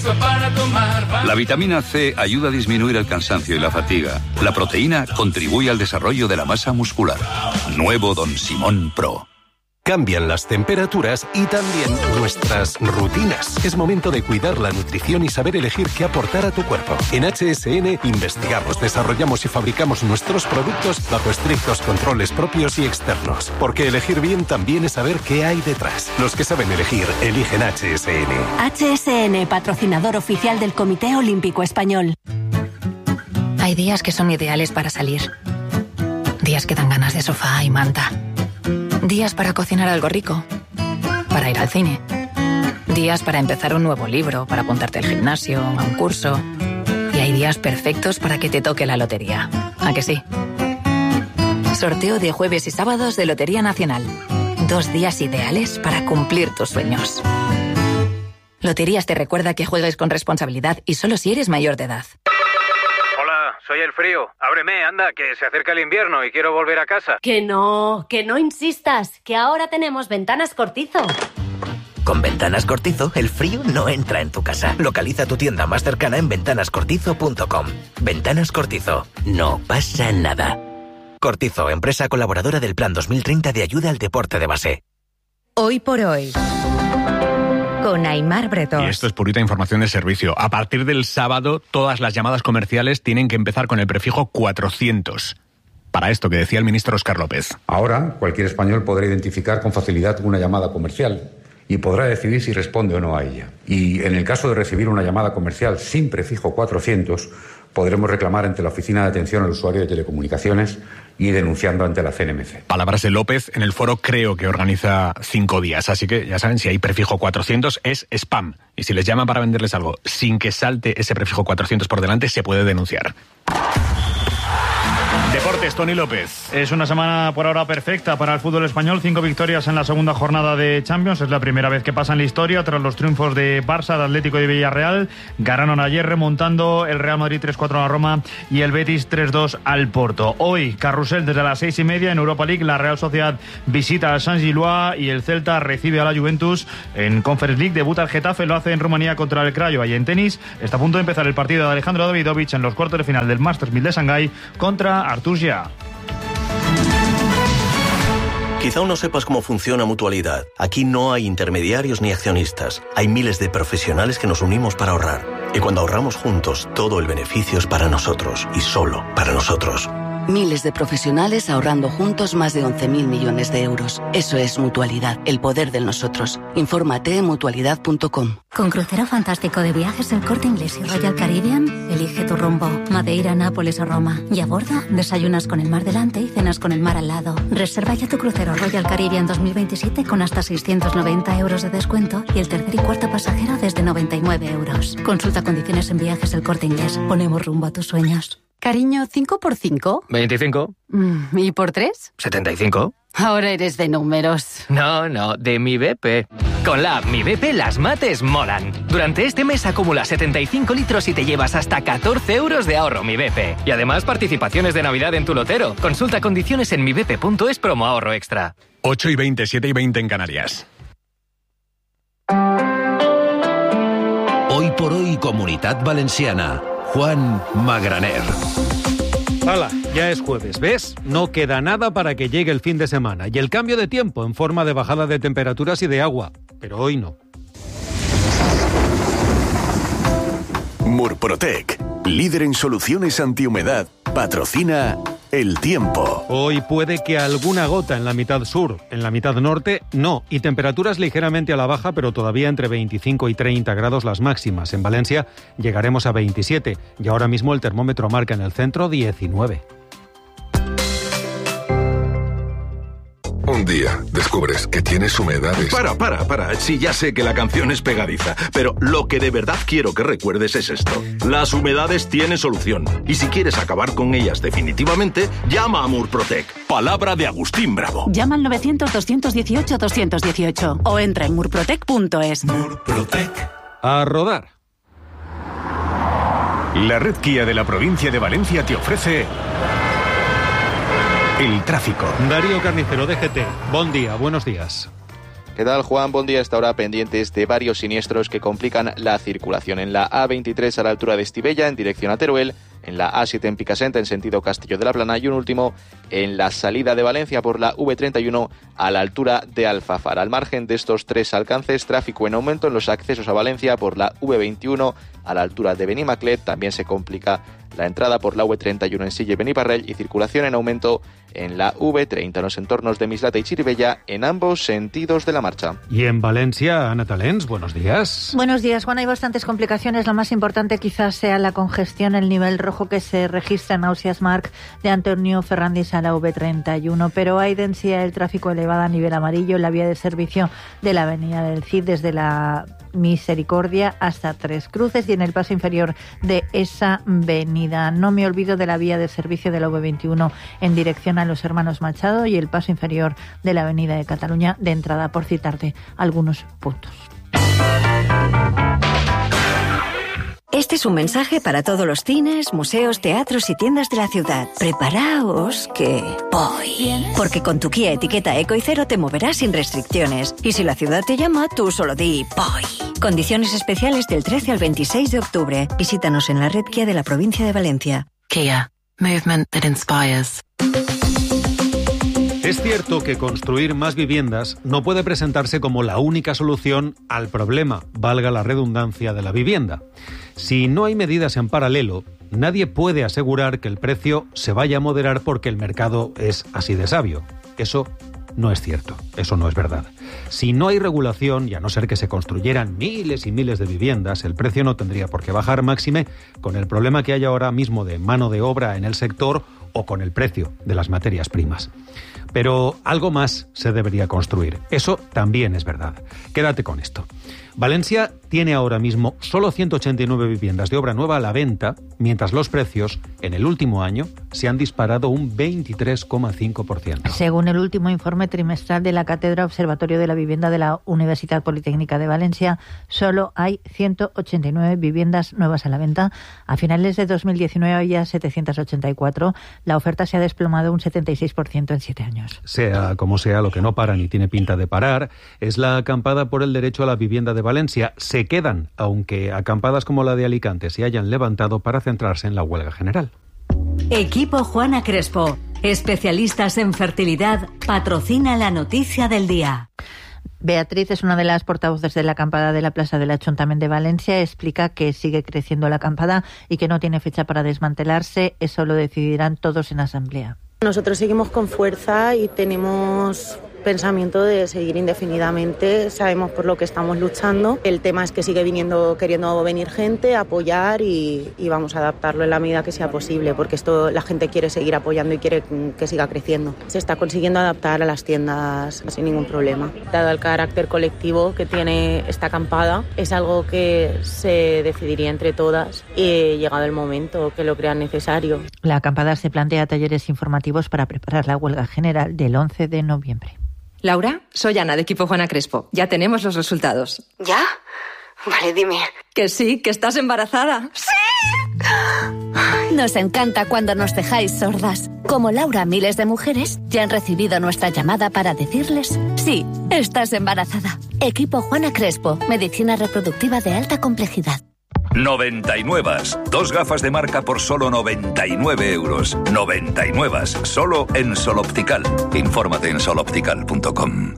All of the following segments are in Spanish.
para tomar. La vitamina C ayuda a disminuir el cansancio y la fatiga. La proteína contribuye al desarrollo de la masa muscular. Nuevo Don Simón Pro. Cambian las temperaturas y también nuestras rutinas. Es momento de cuidar la nutrición y saber elegir qué aportar a tu cuerpo. En HSN investigamos, desarrollamos y fabricamos nuestros productos bajo estrictos controles propios y externos. Porque elegir bien también es saber qué hay detrás. Los que saben elegir, eligen HSN. HSN, patrocinador oficial del Comité Olímpico Español. Hay días que son ideales para salir. Días que dan ganas de sofá y manta. Días para cocinar algo rico, para ir al cine. Días para empezar un nuevo libro, para apuntarte al gimnasio, a un curso. Y hay días perfectos para que te toque la lotería. ¿A que sí? Sorteo de jueves y sábados de Lotería Nacional. 2 días ideales para cumplir tus sueños. Loterías te recuerda que juegues con responsabilidad y solo si eres mayor de edad. Soy el frío. Ábreme, anda, que se acerca el invierno y quiero volver a casa. Que no insistas, que ahora tenemos Ventanas Cortizo. Con Ventanas Cortizo, el frío no entra en tu casa. Localiza tu tienda más cercana en ventanascortizo.com. Ventanas Cortizo. No pasa nada. Cortizo, empresa colaboradora del Plan 2030 de ayuda al deporte de base. Hoy por hoy, con Aimar Bretón. Y esto es purita información de servicio. A partir del sábado, todas las llamadas comerciales tienen que empezar con el prefijo 400. Para esto que decía el ministro Óscar López. Ahora, cualquier español podrá identificar con facilidad una llamada comercial y podrá decidir si responde o no a ella. Y en el caso de recibir una llamada comercial sin prefijo 400, podremos reclamar ante la Oficina de Atención al Usuario de Telecomunicaciones y denunciando ante la CNMC. Palabras de López en el foro Creo, que organiza 5 días. Así que ya saben, si hay prefijo 400 es spam. Y si les llaman para venderles algo sin que salte ese prefijo 400 por delante, se puede denunciar. Deportes, Tony López. Es una semana por ahora perfecta para el fútbol español. 5 victorias en la segunda jornada de Champions. Es la primera vez que pasa en la historia tras los triunfos de Barça, de Atlético y de Villarreal. Ganaron ayer remontando el Real Madrid 3-4 a la Roma y el Betis 3-2 al Porto. Hoy, carrusel desde las 6:30 en Europa League. La Real Sociedad visita al San Gillois y el Celta recibe a la Juventus. En Conference League debuta el Getafe, lo hace en Rumanía contra el Craiova. Y en tenis está a punto de empezar el partido de Alejandro Davidovich en los cuartos de final del Masters 1000 de Shanghái contra Artur Gia. Quizá aún no sepas cómo funciona Mutualidad. Aquí no hay intermediarios ni accionistas. Hay miles de profesionales que nos unimos para ahorrar. Y cuando ahorramos juntos, todo el beneficio es para nosotros y solo para nosotros. Miles de profesionales ahorrando juntos más de 11.000 millones de euros. Eso es Mutualidad, el poder del nosotros. Infórmate en mutualidad.com. Con crucero fantástico de viajes El Corte Inglés y Royal Caribbean, elige tu rumbo. Madeira, Nápoles o Roma. Y a bordo, desayunas con el mar delante y cenas con el mar al lado. Reserva ya tu crucero Royal Caribbean 2027 con hasta 690 euros de descuento y el tercer y cuarto pasajero desde 99 euros. Consulta condiciones en Viajes El Corte Inglés. Ponemos rumbo a tus sueños. Cariño, ¿5 por 5? 25. ¿Y por 3? 75. Ahora eres de números. No, de Mi BP. Con la app Mi BP las mates molan. Durante este mes acumula 75 litros y te llevas hasta 14 euros de ahorro Mi BP. Y además participaciones de Navidad en tu lotero. Consulta condiciones en mibp.es promo ahorro extra. 8:20, 7:20 en Canarias. Hoy por hoy, Comunitat Valenciana. Juan Magraner. ¡Hala! Ya es jueves, ¿ves? No queda nada para que llegue el fin de semana y el cambio de tiempo en forma de bajada de temperaturas y de agua. Pero hoy no. Murprotec, líder en soluciones antihumedad, patrocina el tiempo. Hoy puede que alguna gota en la mitad sur, en la mitad norte no, y temperaturas ligeramente a la baja, pero todavía entre 25 y 30 grados las máximas. En Valencia llegaremos a 27 y ahora mismo el termómetro marca en el centro 19. Un día descubres que tienes humedades. Para. Sí, ya sé que la canción es pegadiza, pero lo que de verdad quiero que recuerdes es esto. Las humedades tienen solución. Y si quieres acabar con ellas definitivamente, llama a Murprotec. Palabra de Agustín Bravo. Llama al 900-218-218 o entra en murprotec.es. Murprotec. A rodar. La red Kia de la provincia de Valencia te ofrece el tráfico. Darío Carnicero, DGT. Buen día, buenos días. ¿Qué tal, Juan? Buen día. Hasta ahora pendientes de varios siniestros que complican la circulación. En la A23 a la altura de Estivella, en dirección a Teruel, en la A7 en Picassent, en sentido Castillo de la Plana, y un último en la salida de Valencia por la V31 a la altura de Alfafar. Al margen de estos tres alcances, tráfico en aumento en los accesos a Valencia por la V21 a la altura de Benimaclet. También se complica la entrada por la V31 en Silla y Beniparrell, y circulación en aumento en la V30 en los entornos de Mislata y Chirivella, en ambos sentidos de la marcha. Y en Valencia, Ana Talens, buenos días. Buenos días, Juan. Hay bastantes complicaciones. La más importante quizás sea la congestión, el nivel rojo que se registra en Ausiàs Marc de Antonio Ferrandis a la V31, pero hay densidad del tráfico elevada a nivel amarillo en la vía de servicio de la avenida del Cid, desde la Misericordia hasta Tres Cruces, y en el paso inferior de esa avenida. No me olvido de la vía de servicio de la V21 en dirección a los Hermanos Machado y el paso inferior de la avenida de Cataluña de entrada, por citarte algunos puntos. Este es un mensaje para todos los cines, museos, teatros y tiendas de la ciudad. Preparaos que voy. Porque con tu Kia etiqueta Eco y Cero te moverás sin restricciones. Y si la ciudad te llama, tú solo di voy. Condiciones especiales del 13 al 26 de octubre. Visítanos en la red Kia de la provincia de Valencia. Kia. Movement that inspires. Es cierto que construir más viviendas no puede presentarse como la única solución al problema, valga la redundancia, de la vivienda. Si no hay medidas en paralelo, nadie puede asegurar que el precio se vaya a moderar porque el mercado es así de sabio. Eso no es cierto, eso no es verdad. Si no hay regulación, y a no ser que se construyeran miles y miles de viviendas, el precio no tendría por qué bajar, máxime con el problema que hay ahora mismo de mano de obra en el sector o con el precio de las materias primas. Pero algo más se debería construir. Eso también es verdad. Quédate con esto. Valencia tiene ahora mismo solo 189 viviendas de obra nueva a la venta, mientras los precios en el último año se han disparado un 23,5%. Según el último informe trimestral de la Cátedra Observatorio de la Vivienda de la Universidad Politécnica de Valencia, solo hay 189 viviendas nuevas a la venta. A finales de 2019 había 784. La oferta se ha desplomado un 76% en 7 años. Sea como sea, lo que no para ni tiene pinta de parar es la acampada por el derecho a la vivienda de Valencia. Se quedan, aunque acampadas como la de Alicante se hayan levantado para centrarse en la huelga general. Equipo Juana Crespo, especialistas en fertilidad, patrocina la noticia del día. Beatriz es una de las portavoces de la acampada de la Plaza del Ayuntamiento de Valencia. Explica que sigue creciendo la acampada y que no tiene fecha para desmantelarse. Eso lo decidirán todos en asamblea. Nosotros seguimos con fuerza y tenemos pensamiento de seguir indefinidamente. Sabemos por lo que estamos luchando. El tema es que sigue queriendo venir gente, apoyar y vamos a adaptarlo en la medida que sea posible, porque esto la gente quiere seguir apoyando y quiere que siga creciendo. Se está consiguiendo adaptar a las tiendas sin ningún problema. Dado el carácter colectivo que tiene esta acampada, es algo que se decidiría entre todas y llegado el momento que lo crean necesario. La acampada se plantea talleres informativos para preparar la huelga general del 11 de noviembre. Laura, soy Ana de Equipo Juana Crespo. Ya tenemos los resultados. ¿Ya? Vale, dime. Que sí, que estás embarazada. ¡Sí! Nos encanta cuando nos dejáis sordas. Como Laura, miles de mujeres ya han recibido nuestra llamada para decirles: sí, estás embarazada. Equipo Juana Crespo, medicina reproductiva de alta complejidad. 99. 2 gafas de marca por solo 99 euros. 99. Solo en Sol Optical. Infórmate en soloptical.com.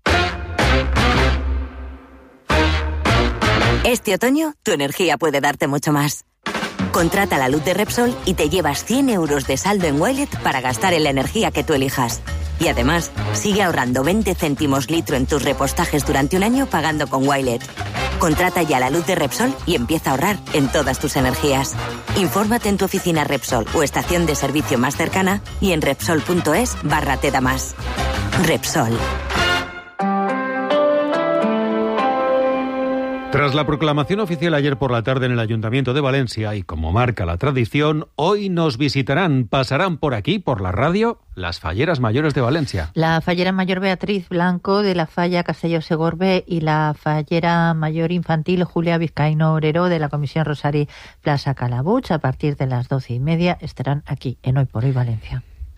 Este otoño, tu energía puede darte mucho más. Contrata la luz de Repsol y te llevas 100 euros de saldo en Wilet para gastar en la energía que tú elijas. Y además, sigue ahorrando 20 céntimos litro en tus repostajes durante un año pagando con Wilet. Contrata ya la luz de Repsol y empieza a ahorrar en todas tus energías. Infórmate en tu oficina Repsol o estación de servicio más cercana y en Repsol.es/te da más. Repsol. Tras la proclamación oficial ayer por la tarde en el Ayuntamiento de Valencia, y como marca la tradición, hoy nos pasarán por aquí, por la radio, las falleras mayores de Valencia. La fallera mayor Beatriz Blanco de la falla Castelló-Segorbe y la fallera mayor infantil Julia Vizcaíno Orero de la Comisión Rosari Plaza Calabuch, a partir de las 12:30, estarán aquí en Hoy por Hoy Valencia.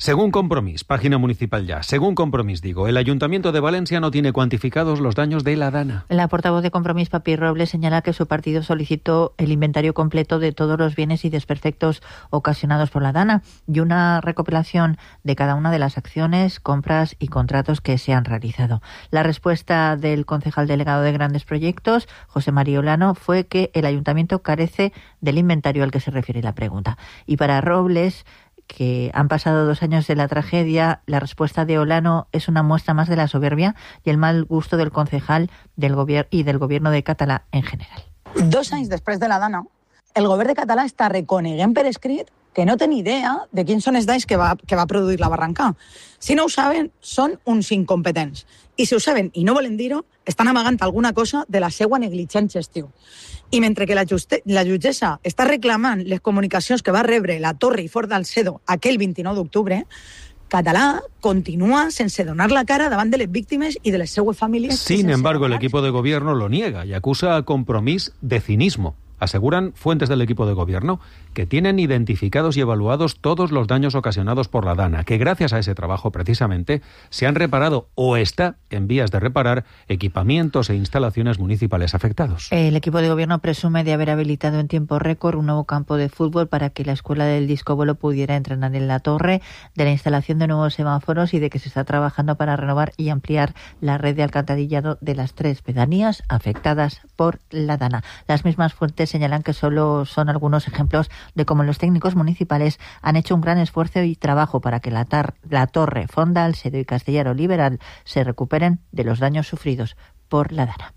Según Compromís, página municipal ya, según Compromís digo, el Ayuntamiento de Valencia no tiene cuantificados los daños de la Dana. La portavoz de Compromís, Papi Robles, señala que su partido solicitó el inventario completo de todos los bienes y desperfectos ocasionados por la Dana y una recopilación de cada una de las acciones, compras y contratos que se han realizado. La respuesta del concejal delegado de Grandes Proyectos, José María Olano, fue que el Ayuntamiento carece del inventario al que se refiere la pregunta. Y para Robles, que han pasado 2 años de la tragedia, la respuesta de Olano es una muestra más de la soberbia y el mal gusto del concejal del del gobierno de Català en general. 2 anys després de la Dana, el govern de Català està reconeguent per escrit que no té ni idea de quins són els danys que va produir la barranca. Si no ho saben, són uns incompetents. I si ho saben i no volen dir-ho, estan amagant alguna cosa de la seva negligent gestió. I mentre que la jutgessa està reclamant les comunicacions que va rebre la Torre i Fort d'Alcedo aquell 29 d'octubre, Català continúa sense donar la cara davant de les víctimes y de las seues famílies. Sin embargo, el equipo de gobierno lo niega y acusa a Compromís de cinismo. Aseguran fuentes del equipo de gobierno que tienen identificados y evaluados todos los daños ocasionados por la Dana, que gracias a ese trabajo precisamente se han reparado o está en vías de reparar equipamientos e instalaciones municipales afectados. El equipo de gobierno presume de haber habilitado en tiempo récord un nuevo campo de fútbol para que la escuela del Discobolo pudiera entrenar en la torre, de la instalación de nuevos semáforos y de que se está trabajando para renovar y ampliar la red de alcantarillado de las 3 pedanías afectadas por la Dana. Las mismas fuentes señalan que solo son algunos ejemplos de cómo los técnicos municipales han hecho un gran esfuerzo y trabajo para que la Torre, Fonda, Alcedo y Castellaro Liberal se recuperen de los daños sufridos por la Dana.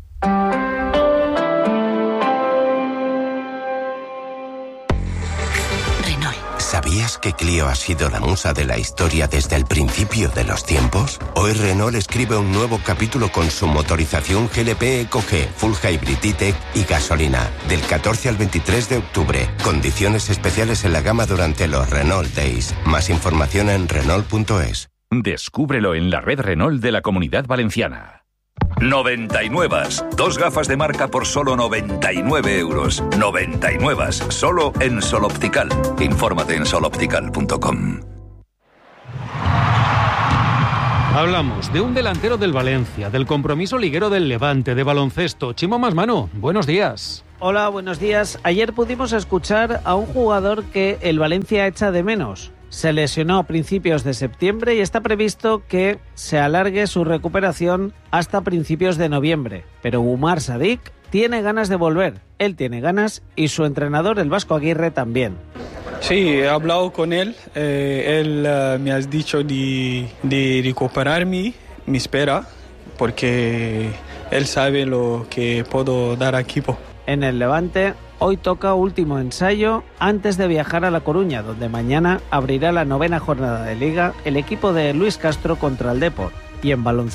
¿Sabías que Clio ha sido la musa de la historia desde el principio de los tiempos? Hoy Renault escribe un nuevo capítulo con su motorización GLP EcoG, Full Hybrid E-Tech y gasolina, del 14 al 23 de octubre. Condiciones especiales en la gama durante los Renault Days. Más información en Renault.es. Descúbrelo en la red Renault de la Comunidad Valenciana. 99. 2 gafas de marca por solo 99 euros. 99. Solo en Sol Optical. Infórmate en soloptical.com. Hablamos de un delantero del Valencia, del compromiso liguero del Levante, de baloncesto. Chimo Masmano, buenos días. Hola, buenos días. Ayer pudimos escuchar a un jugador que el Valencia echa de menos. Se lesionó a principios de septiembre y está previsto que se alargue su recuperación hasta principios de noviembre. Pero Umar Sadik tiene ganas de volver. Él tiene ganas y su entrenador, el Vasco Aguirre, también. Sí, he hablado con él. Él me ha dicho de recuperarme, me espera, porque él sabe lo que puedo dar al equipo. En el Levante, hoy toca último ensayo antes de viajar a La Coruña, donde mañana abrirá la 9ª jornada de Liga el equipo de Luis Castro contra el Depor. Y en baloncesto